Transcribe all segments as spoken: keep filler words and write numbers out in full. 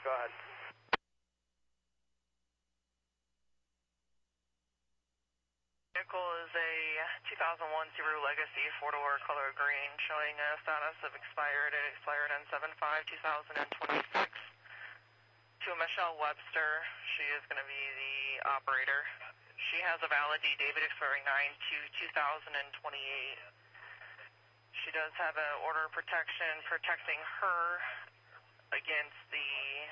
Go ahead. Vehicle is a two thousand one Subaru Legacy four-door color green showing a status of expired. It expired on seven five two thousand twenty-six. To Michelle Webster, she is going to be the operator. She has a valid D David expiring nine two two thousand twenty-eight. She does have an order of protection protecting her against the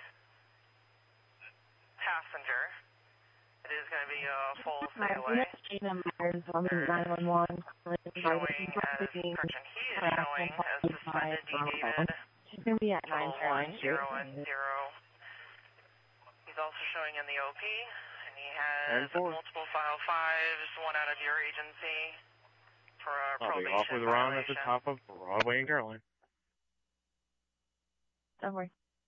passenger. It is going to be a full stay away. nine one one. Showing as correction, he is showing as suspended D David. She's going to be at nine one zero one zero. He's also showing in the O P, and he has multiple file fives, one out of your agency for a I'll probation be off with Ron at the violation. top of Broadway and Caroline. Don't worry.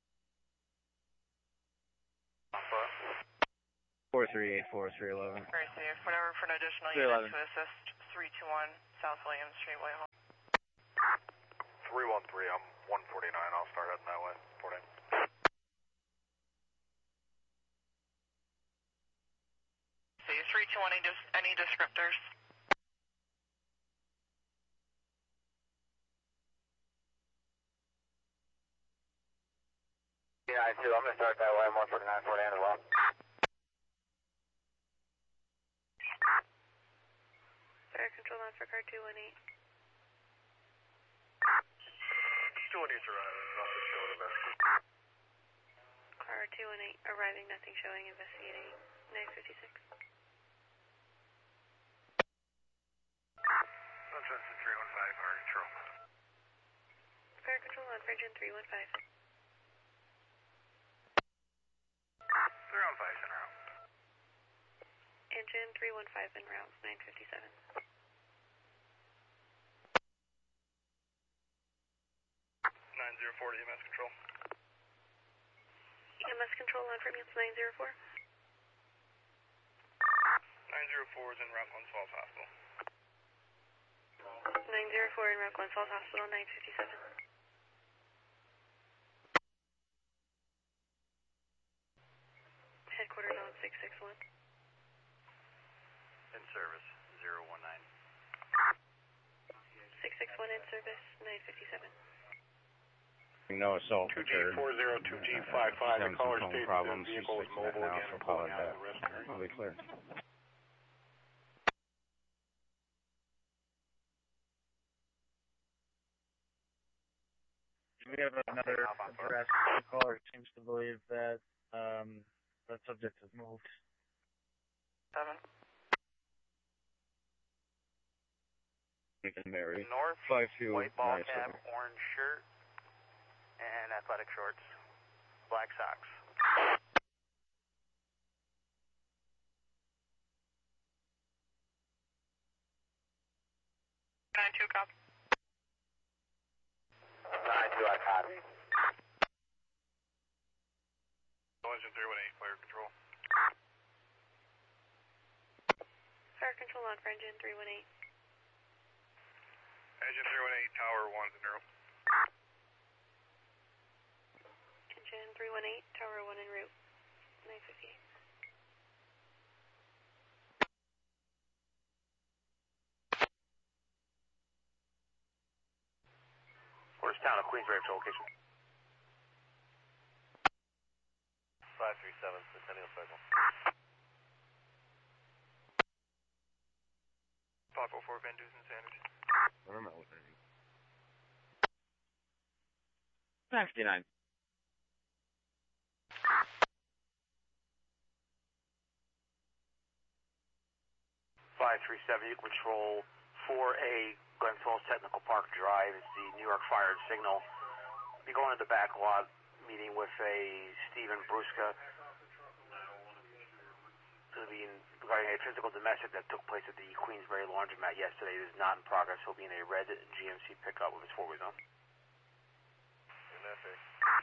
four three eight four three eleven. Very safe. Whatever for an additional three eleven. unit to assist. three two one South Williams Street, Whitehall. three one three, I'm one forty-nine. I'll start heading that way. fourteen. See, three two one, any, any descriptors? Yeah, I do. I'm going to start that way. I'm one forty-nine, forty as well. Fire control on for car two one eight. two one eight's arriving. Nothing showing investigation. Car two one eight arriving, nothing showing, investigating. nine fifty-six. Sunshine three one five, fire control. Fire control on for engine three one five. three one five's en route. Engine three one five en route, nine fifty-seven. nine zero four to E M S control. E M S control on for ambulance nine zero four. nine zero four is en route, Glens Falls Hospital. nine zero four en route, Glens Falls Hospital, nine fifty-seven. Headquarters on six six one. In service, zero one nine. six six one in service, nine fifty-seven. No assault two G occurred. four zero two G five five, the Having caller some phone states problems. the vehicle is She's fixing mobile that now, again so and call pulling it out back. of the rest area. I'll be clear. We have another address. The caller seems to believe that um, that subject has moved. Seven. Mary. North, Five two white ball nine cap, seven. orange shirt, and athletic shorts, black socks. nine two copy. nine two, I copy. Engine three one eight, fire control. Fire control on for engine three one eight. Engine three one eight, tower one's en route. Engine three one eight, tower one en route, nine fifty-eight. Where's town of Queensbridge location? five three seven, Centennial Circle. five oh four, Van Dusen, Sanders. I don't know what that is. nine fifty-nine. five three seven, you control four A, Glens Falls Technical Park Drive. It's the New York Fire Signal. Be going to the back lot, meeting with a Stephen Brusca. Going to be in, regarding a physical domestic that took place at the Queensbury Laundromat yesterday. It is not in progress. He'll be in a red G M C pickup with his four-wheels on.